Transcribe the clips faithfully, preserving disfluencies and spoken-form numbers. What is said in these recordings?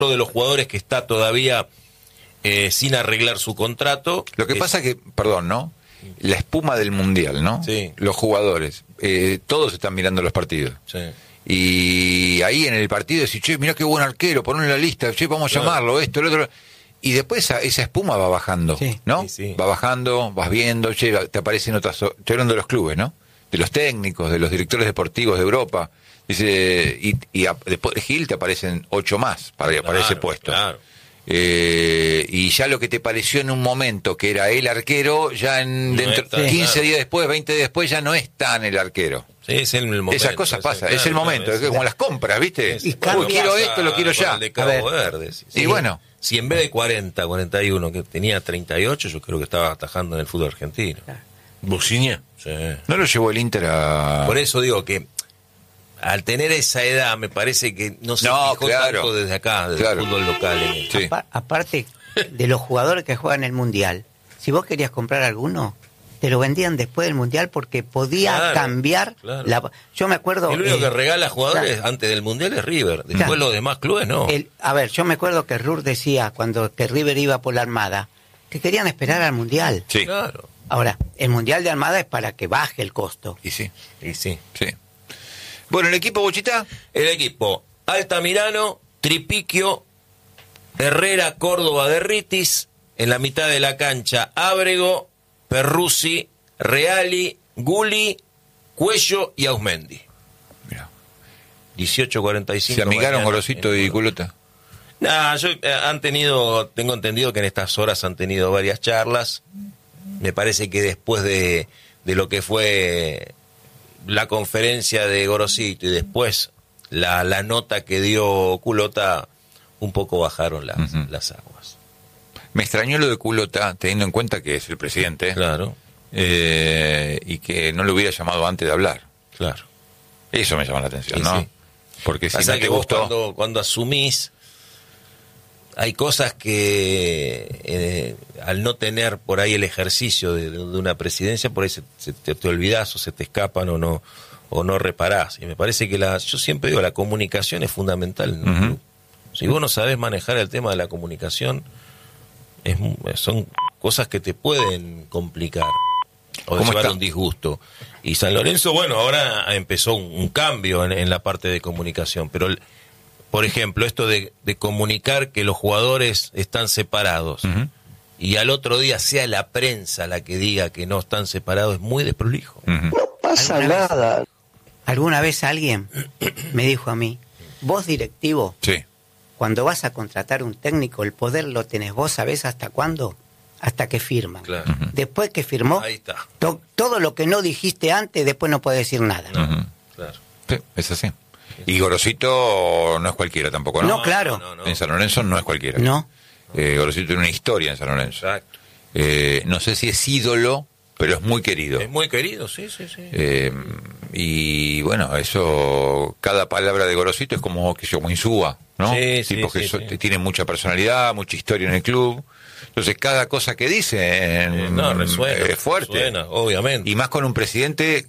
de los jugadores que está todavía eh, sin arreglar su contrato. Lo que es... pasa que, perdón, ¿no? La espuma del Mundial, ¿no? Sí. Los jugadores, eh, todos están mirando los partidos. Sí. Y ahí en el partido decís, che, mirá qué buen arquero, ponlo en la lista, che, vamos a claro. llamarlo, esto, lo otro. Y después esa, esa espuma va bajando, sí. ¿no? Sí, sí. Va bajando, vas viendo, che, te aparecen otras... Estoy hablando de los clubes, ¿no? De los técnicos, de los directores deportivos de Europa. Dice, y, y a, después de Gil te aparecen ocho más para, Claro, para ese puesto. Claro. Eh, y ya lo que te pareció en un momento que era el arquero, ya en No dentro, está, quince claro. días después, veinte días después, ya no es tan el arquero. Sí, es el momento. Esas cosas ese, pasan, claro, es el momento, claro, es como las compras, ¿viste? Sí, sí. Y Uy, quiero pasa esto, lo quiero con ya. el de Cabo A ver. Verde. Sí, Y sí. bueno. Si en vez de cuarenta, cuarenta y uno, que tenía treinta y ocho, yo creo que estaba atajando en el fútbol argentino. ¿Buciña? Sí. No lo llevó el Inter a... Por eso digo que al tener esa edad me parece que no se No, fijó claro. tanto desde acá, desde Claro. el fútbol local. En el... Sí. Apa- aparte de los jugadores que juegan el Mundial, si vos querías comprar alguno, te lo vendían después del Mundial porque podía Claro, cambiar claro. la... Yo me acuerdo... El único eh, que regala jugadores claro. antes del Mundial es River. Después Claro. los demás clubes no. el- a ver, yo me acuerdo que Rur decía, cuando que River iba por la Armada, que querían esperar al Mundial. Sí, Claro. Ahora, el Mundial de Armada es para que baje el costo. y sí, Y sí. sí. Bueno, el equipo, Bochita, El equipo: Altamirano, Tripiquio, Herrera, Córdoba, Derritis. En la mitad de la cancha, Ábrego, Perruzzi, Reali, Guli, Cuello y Ausmendi. mira, dieciocho cuarenta y cinco. se amigaron mañana. Gorosito y Culota. Nah, yo, eh, han tenido, tengo entendido que en estas horas han tenido varias charlas. Me parece que después de, de lo que fue la conferencia de Gorosito y después la, la nota que dio Culota, un poco bajaron las, Ujú. las aguas. Me extrañó lo de Culota, teniendo en cuenta que es el presidente, Claro, eh, y que no lo hubiera llamado antes de hablar. claro. Eso me llama la atención, Sí, ¿no? sí. Porque si Pasa no que te vos gustó... cuando, cuando asumís, hay cosas que eh, al no tener por ahí el ejercicio de, de una presidencia, por ahí se, se te, te olvidás o se te escapan o no o no reparás. Y me parece que la, yo siempre digo, la comunicación es fundamental en un Ujú. club. Si vos no sabés manejar el tema de la comunicación, es, mu- son cosas que te pueden complicar o ¿Cómo llevar está? un disgusto. Y San Lorenzo, bueno, ahora empezó un, un cambio en, en la parte de comunicación, pero el- por ejemplo, esto de, de comunicar que los jugadores están separados Ujú. y al otro día sea la prensa la que diga que no están separados es muy desprolijo. Ujú. pasa ¿Alguna vez? nada. Alguna vez alguien me dijo a mí, vos directivo, Sí, cuando vas a contratar un técnico, el poder lo tenés vos, ¿sabés hasta cuándo? Hasta que firman. Claro. Después que firmó, Ahí está. to- todo lo que no dijiste antes, después no puedes decir nada. No, Ujú. claro. sí, es así. Y Gorosito no es cualquiera tampoco, ¿no? No, claro. No, no, En San Lorenzo no es cualquiera. No. Eh, Gorosito tiene una historia en San Lorenzo. Exacto. Eh, no sé si es ídolo, pero es muy querido. Es muy querido, sí, sí, sí. Eh, y bueno, eso, cada palabra de Gorosito es como que yo, como Insúa, ¿no? Sí, sí, Tipos que sí, so- sí. tienen mucha personalidad, mucha historia en el club. Entonces, cada cosa que dicen Eh, no, resuena. es fuerte. Resuena, obviamente. Y más con un presidente,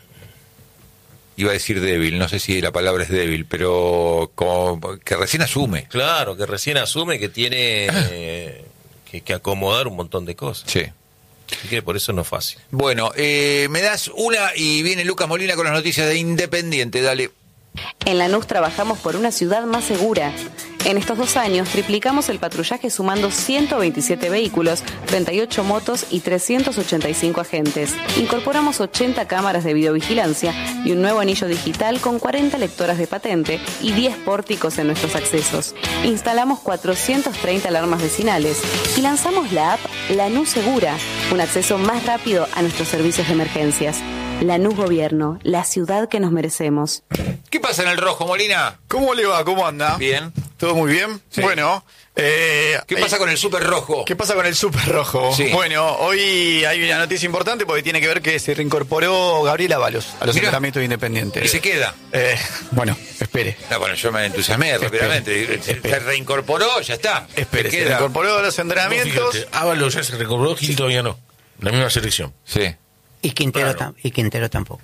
iba a decir débil, no sé si la palabra es débil, pero como que recién asume. Claro, que recién asume que tiene eh, que, que acomodar un montón de cosas. Sí. Así que por eso no es fácil. Bueno, eh, me das una y viene Lucas Molina con las noticias de Independiente, dale. En Lanús trabajamos por una ciudad más segura. En estos dos años triplicamos el patrullaje sumando ciento veintisiete vehículos, treinta y ocho motos y trescientos ochenta y cinco agentes. Incorporamos ochenta cámaras de videovigilancia y un nuevo anillo digital con cuarenta lectoras de patente y diez pórticos en nuestros accesos. Instalamos cuatrocientas treinta alarmas vecinales y lanzamos la app Lanús Segura, un acceso más rápido a nuestros servicios de emergencias. Lanús Gobierno, la ciudad que nos merecemos. ¿Qué pasa en el rojo, Molina? ¿Cómo le va? ¿Cómo anda? Bien. ¿Todo muy bien? Sí. Bueno. Eh, ¿Qué pasa eh, con el super rojo? ¿Qué pasa con el Super Rojo? Sí. Bueno, hoy hay una noticia importante porque tiene que ver que se reincorporó Gabriel Ábalos a los Mirá. entrenamientos independientes. Y se queda. Eh, bueno, espere. No, bueno, yo me entusiasmé rápidamente. Se espere. reincorporó, ya está. Espere, Se se queda. reincorporó a los No, entrenamientos. fíjate, Ábalos ya se recobró, Gil todavía no. La misma selección. Sí. Y Quintero, Claro. tam- y Quintero tampoco.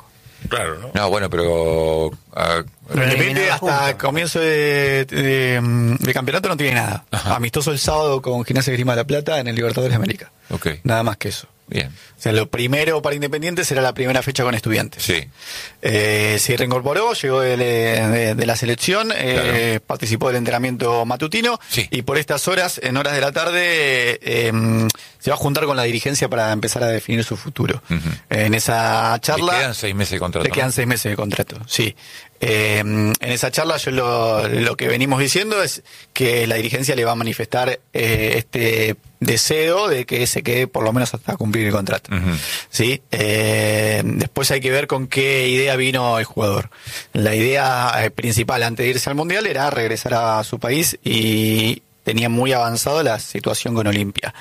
Claro, ¿no? No, bueno, pero... ah, Pero Independiente Eliminado hasta juntos. comienzo de, de, de campeonato no tiene nada. Ajá. Amistoso el sábado con Gimnasia Esgrima de La Plata en el Libertadores de América. ok, Nada más que eso. bien. O sea, lo primero para Independiente será la primera fecha con Estudiantes. Sí, Eh, se reincorporó, llegó de, de- de la selección, eh, Claro. participó del entrenamiento matutino Sí. y por estas horas, en horas de la tarde, eh, se va a juntar con la dirigencia para empezar a definir su futuro. Ujú. En esa charla... le quedan seis meses de contrato. Le quedan ¿no? seis meses de contrato, sí. Eh, en esa charla yo lo, lo que venimos diciendo es que la dirigencia le va a manifestar eh, este deseo de que se quede por lo menos hasta cumplir el contrato. Ujú. ¿Sí? Eh, después hay que ver con qué idea vino el jugador. La idea eh, principal antes de irse al Mundial era regresar a su país y tenía muy avanzado la situación con Olimpia.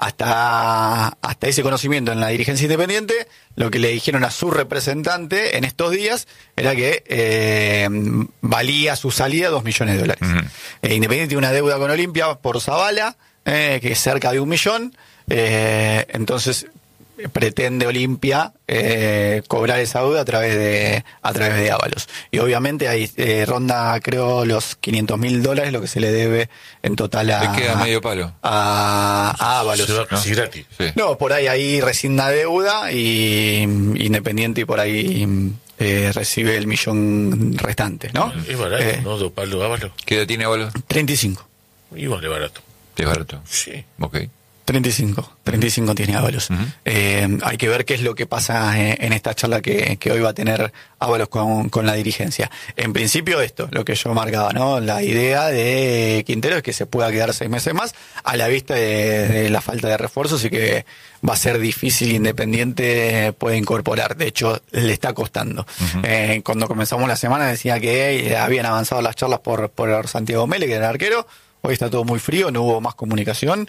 Hasta, hasta ese conocimiento en la dirigencia independiente, lo que le dijeron a su representante en estos días era que eh, valía su salida dos millones de dólares. Ujú. Eh, Independiente tiene una deuda con Olimpia por Zavala, eh, que es cerca de un millón. Eh, entonces eh, pretende Olimpia eh, cobrar esa deuda a través de a través de Ábalos. Y obviamente ahí eh, ronda, creo, los quinientos mil dólares lo que se le debe en total a, Le queda medio palo. a, a Ábalos. Se va casi gratis. Sí. No, por ahí ahí rescinda deuda y mm, Independiente y por ahí mm, eh, recibe el millón restante, ¿no? Es barato, Eh, ¿no? Dos palos Ábalos. ¿Qué edad tiene Ábalos? treinta y cinco. Y vale barato. Es barato. Sí. Ok. treinta y cinco, treinta y cinco tiene Ábalos. Ujú. Eh, hay que ver qué es lo que pasa en, en esta charla que, que hoy va a tener Ábalos con, con la dirigencia. En principio esto, lo que yo marcaba, ¿no? La idea de Quintero es que se pueda quedar seis meses más a la vista de, de la falta de refuerzos y que va a ser difícil Independiente puede incorporar. De hecho, le está costando. Eh, cuando comenzamos la semana decía que eh, habían avanzado las charlas por, por Santiago Mele, que era el arquero. Hoy está todo muy frío, no hubo más comunicación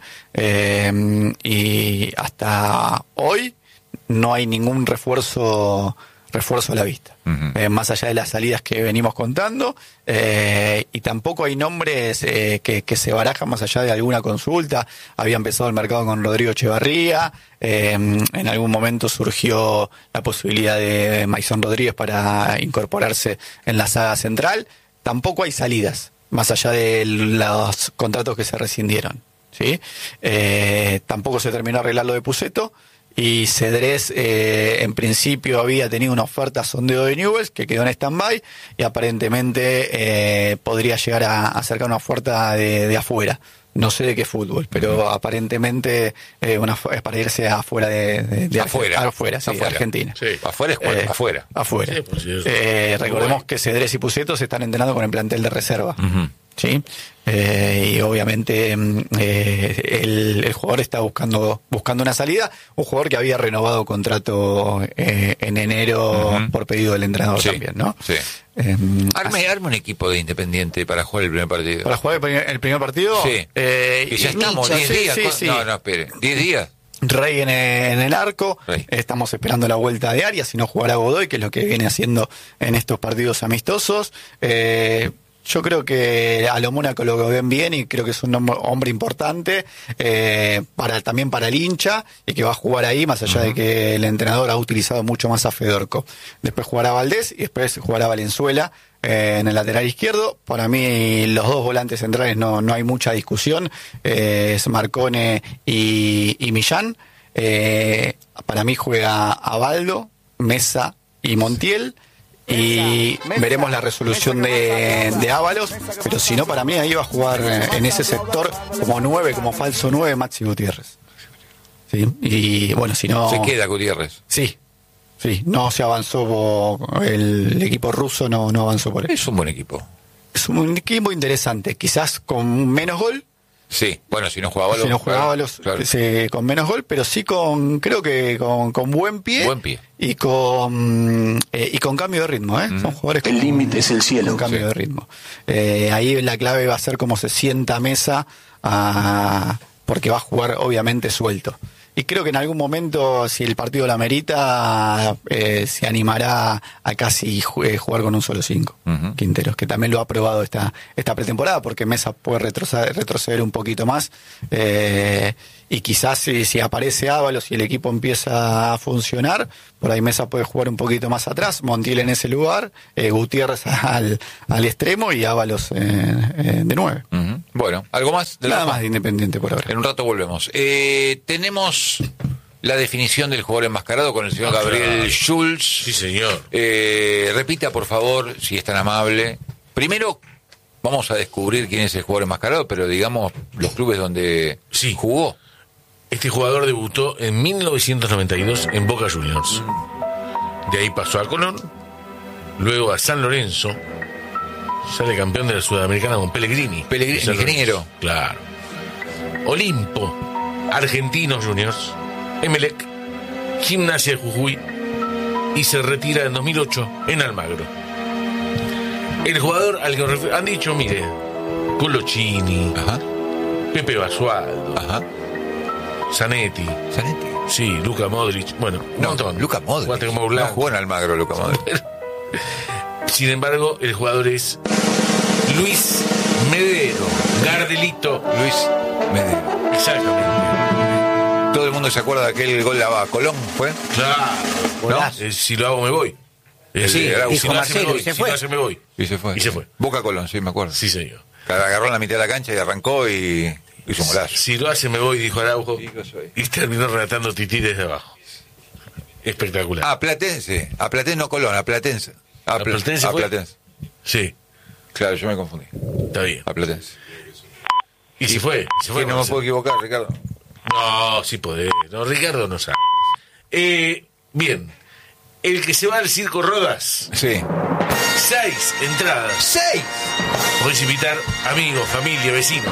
eh, y hasta hoy no hay ningún refuerzo refuerzo a la vista, Ujú. eh, más allá de las salidas que venimos contando eh, y tampoco hay nombres eh, que, que se barajan más allá de alguna consulta. Había empezado el mercado con Rodrigo Echevarría, eh, en algún momento surgió la posibilidad de Maison Rodríguez para incorporarse en la saga central. Tampoco hay salidas más allá de los contratos que se rescindieron, ¿sí? Eh, tampoco se terminó de arreglar lo de Puceto y Cedrés eh, en principio había tenido una oferta sondeo de Newell's que quedó en stand-by y aparentemente eh, podría llegar a acercar una oferta de, de afuera. No sé de qué fútbol, pero aparentemente eh, una, es para irse afuera de, de, de Afuera. afuera, sí, Afuera. de Argentina. Sí. Afuera es cual- Eh, afuera. Afuera. Sí, pues sí, eso. Eh, recordemos Uruguay. que Cedrés y Puceto se están entrenando con el plantel de reserva. Ujú. ¿Sí? Eh, y obviamente mm, eh, el, el jugador está buscando buscando una salida. Un jugador que había renovado contrato eh, en enero Ujú. por pedido del entrenador Sí, también, ¿no? sí. Eh, Arme, arme un equipo de Independiente para jugar el primer partido. para jugar el primer, el primer partido. Sí. eh, Y ya y- estamos, sí, diez sí, días. sí, con- sí. No, no, espere. diez días. Rey en el, en el arco, Rey. estamos esperando la vuelta de Arias, si no jugará Godoy, que es lo que viene haciendo en estos partidos amistosos. Eh, yo creo que a lo Mónaco lo ven bien y creo que es un hom- hombre importante eh, para también para el hincha y que va a jugar ahí, más allá de que el entrenador ha utilizado mucho más a Fedorco. Después jugará Valdés y después jugará Valenzuela eh, en el lateral izquierdo. Para mí los dos volantes centrales no, no hay mucha discusión, eh, es Marcone y, y Millán. Eh, para mí juega Abaldo, Mesa y Montiel. Y veremos la resolución de, de Ábalos, pero si no, para mí ahí va a jugar eh, en ese sector como nueve, como falso nueve, Maxi Gutiérrez. ¿Sí? Y bueno, si no... Se queda Gutiérrez. Sí, sí, no se avanzó, por- el equipo ruso no, no avanzó por eso. Es un buen equipo. Es un equipo interesante, quizás con menos gol, Sí. Bueno, si no jugaba Ábalos, si no claro, jugaba los, claro. se- con menos gol, pero sí con, creo que con, con buen pie. Buen pie. Y con, eh, y con cambio de ritmo, ¿eh? Son jugadores El con- límite es el cielo. con cambio Sí. de ritmo. Eh, ahí la clave va a ser cómo se sienta Mesa, ah, porque va a jugar obviamente suelto. Y creo que en algún momento, si el partido lo amerita, eh, se animará a casi ju- eh, jugar con un solo cinco. Ujú. Quinteros, que también lo ha probado esta, esta pretemporada, porque Mesa puede retroceder, retroceder un poquito más. eh, y quizás si, si aparece Ábalos y el equipo empieza a funcionar, por ahí Mesa puede jugar un poquito más atrás, Montiel en ese lugar, eh, Gutiérrez al, al extremo y Ábalos eh, eh, de nueve. Uh-huh. Bueno, ¿algo más? De Nada la... más de Independiente por ahora. En un rato volvemos. Eh, tenemos la definición del jugador enmascarado con el señor Ah, Gabriel claro. Schulz. Sí, señor. Eh, repita, por favor, si es tan amable. Primero, vamos a descubrir quién es el jugador enmascarado, pero digamos los clubes donde Sí. jugó. Este jugador debutó en mil novecientos noventa y dos en Boca Juniors. De ahí pasó a Colón, luego a San Lorenzo. Sale campeón de la Sudamericana con Pellegrini. Pellegrini, San Lorenzo. ingeniero. Claro. Olimpo, Argentinos Juniors, Emelec, Gimnasia de Jujuy y se retira en dos mil ocho en Almagro. El jugador al que refiero, han dicho, mire, Colochini, Ajá, Pepe Basualdo, ajá. Zanetti, Zanetti. sí, Luka Modric, bueno, un No, montón. Luka Modric. Guatemala No Blanco. jugó en Almagro, Luka Modric. Sin embargo, el jugador es Luis Medero, Gardelito. Luis Medero. Exactamente. Todo el mundo se acuerda de aquel gol a Colón, ¿fue? Claro. Golazo. Eh, si lo hago me voy. Eh, Sí, eh, dijo si no hace me Marcelo, voy. y se Si fue. no hace me voy. Y se fue. Y se fue. Boca Colón, sí, me acuerdo. Sí, señor. Agarró en la mitad de la cancha y arrancó y hizo un golazo. Si lo hace me voy, dijo Araujo. Hijo soy. Y terminó relatando Tití desde abajo. Espectacular. Ah, Platense. A Platense, no Colón, a Platense. A, ¿A Platense a fue? Platense. Sí, Claro, yo me confundí. está bien. A Platense. Y si fue. Si fue Sí, no me puedo equivocar, Ricardo. No, sí podés. No, Ricardo no sabe. Eh, bien. El que se va al Circo Rodas. Sí. Seis entradas. ¡Seis! Podés invitar amigos, familia, vecinos.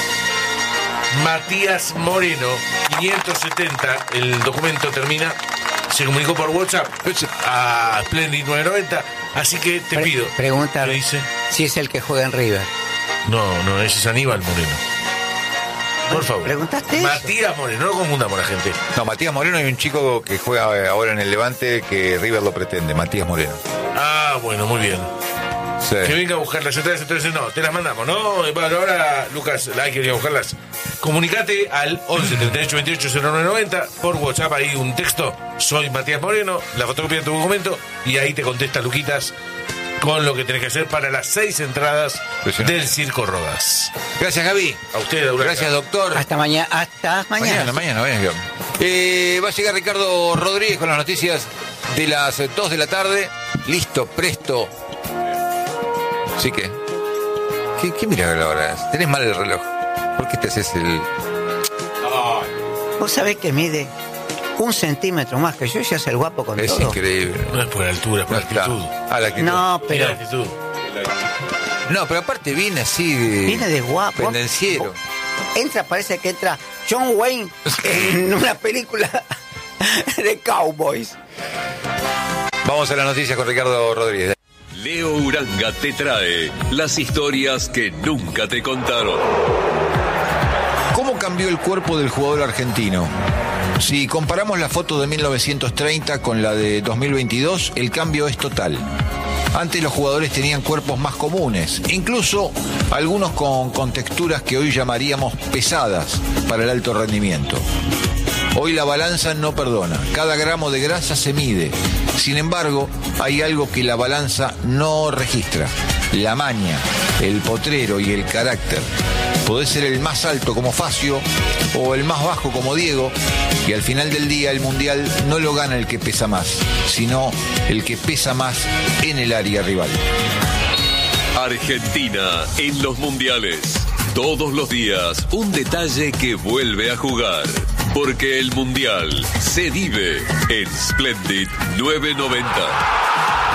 Matías Moreno, quinientos setenta, el documento termina, se comunicó por WhatsApp a Splendid novecientos noventa, así que te Pre- pido. pregunta ¿Qué dice? si es el que juega en River. No, no, ese es Aníbal Moreno. Por favor. ¿Preguntaste eso? Matías Moreno, no confundamos a la gente. No, Matías Moreno, hay un chico que juega eh, ahora en el Levante que River lo pretende, Matías Moreno. Ah, bueno, muy bien. Sí. Que venga a buscar las entradas, entonces no, te las mandamos, ¿no? Bueno, ahora, Lucas, hay que venir a buscarlas. Comunicate al once treinta y ocho veintiocho cero nueve noventa por WhatsApp, ahí un texto, soy Matías Moreno, la fotocopia de tu documento, y ahí te contesta Luquitas con lo que tenés que hacer para las seis entradas del Circo Rodas. Gracias, Gaby. A usted, Aurora. Gracias, doctor. Hasta mañana. Hasta mañana. Mañana, mañana, mañana. Eh, va a llegar Ricardo Rodríguez con las noticias de las dos de la tarde. Listo, presto. Sí que. ¿Qué, qué mira la hora? Tenés mal el reloj. ¿Por qué te haces el.? Vos sabés que mide un centímetro más que yo y se hace el guapo con Es todo. increíble. No es por altura, es por No está. actitud. Ah, la actitud. No, Pero... pero actitud. No, pero aparte viene así de. viene de guapo. Pendenciero. Entra, parece que entra John Wayne en una película de cowboys. Vamos a la noticia con Ricardo Rodríguez. Leo Uranga te trae las historias que nunca te contaron. ¿Cómo cambió el cuerpo del jugador argentino? Si comparamos la foto de mil novecientos treinta con la de dos mil veintidós, el cambio es total. Antes los jugadores tenían cuerpos más comunes, incluso algunos con, con texturas que hoy llamaríamos pesadas para el alto rendimiento. Hoy la balanza no perdona, cada gramo de grasa se mide. Sin embargo, hay algo que la balanza no registra: la maña, el potrero y el carácter. Podés ser el más alto como Facio o el más bajo como Diego, y al final del día el mundial no lo gana el que pesa más, sino el que pesa más en el área rival. Argentina en los mundiales. Todos los días un detalle que vuelve a jugar. Porque el mundial se vive en Splendid novecientos noventa.